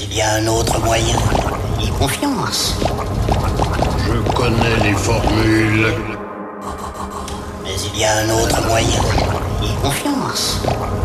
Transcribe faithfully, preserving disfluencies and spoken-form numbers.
Il y a un autre moyen. Aie confiance. Je connais les formules. Mais il y a un autre moyen. Aie confiance.